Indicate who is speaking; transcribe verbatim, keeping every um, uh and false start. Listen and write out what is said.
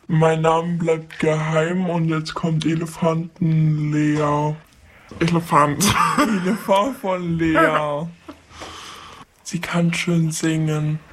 Speaker 1: Mein Name bleibt geheim und jetzt kommt Elefanten Lea.
Speaker 2: Elefant.
Speaker 1: Elefant von Lea. Sie kann schön singen.